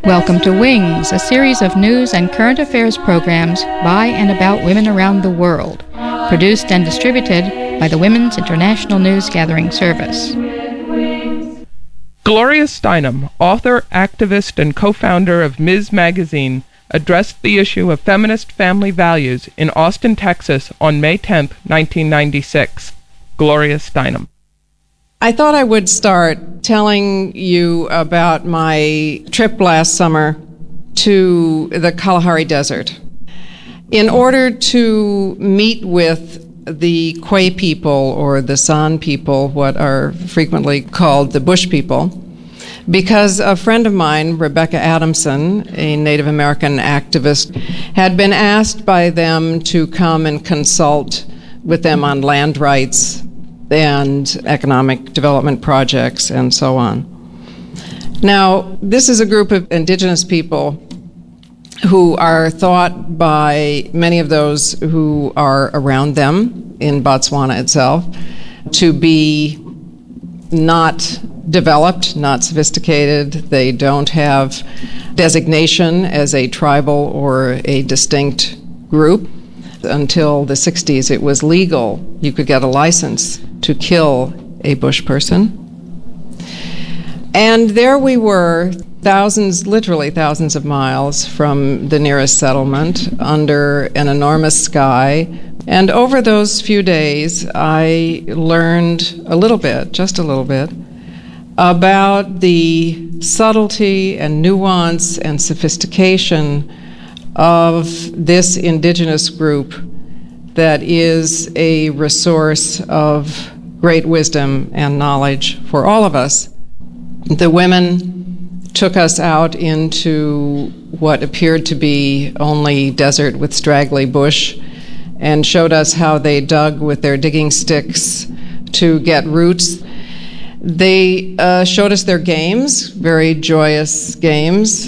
Welcome to Wings, a series of news and current affairs programs by and about women around the world, produced and distributed by the Women's International News Gathering Service. Gloria Steinem, author, activist, and co-founder of Ms. Magazine, addressed the issue of feminist family values in Austin, Texas on May 10, 1996. Gloria Steinem. I thought I would start telling you about my trip last summer to the Kalahari Desert. In order to meet with the Kwe people, or the San people, what are frequently called the Bush people, because a friend of mine, Rebecca Adamson, a Native American activist, had been asked by them to come and consult with them on land rights and economic development projects and so on. Now, this is a group of indigenous people who are thought by many of those who are around them in Botswana itself to be not developed, not sophisticated. They don't have designation as a tribal or a distinct group. Until the 60s, it was legal. You could get a license to kill a bush person. And there we were, literally thousands of miles from the nearest settlement, under an enormous sky. And over those few days, I learned a little bit, just a little bit, about the subtlety and nuance and sophistication of this indigenous group that is a resource of great wisdom and knowledge for all of us. The women took us out into what appeared to be only desert with straggly bush and showed us how they dug with their digging sticks to get roots. They showed us their games, very joyous games,